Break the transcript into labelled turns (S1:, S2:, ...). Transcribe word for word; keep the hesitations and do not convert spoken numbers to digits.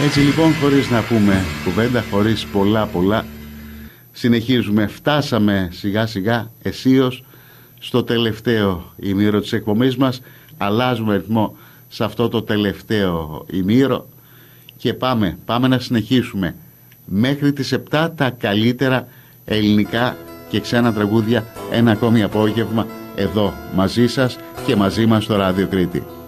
S1: Έτσι λοιπόν, χωρίς να πούμε κουβέντα, χωρίς πολλά πολλά, συνεχίζουμε. Φτάσαμε σιγά σιγά αισίως στο τελευταίο ημίρο της εκπομπής μας. Αλλάζουμε ρυθμό σε αυτό το τελευταίο ημίρο και πάμε, πάμε να συνεχίσουμε μέχρι τις επτά τα καλύτερα ελληνικά και ξένα τραγούδια ένα ακόμη απόγευμα εδώ μαζί σας και μαζί μας στο Ράδιο Κρήτη.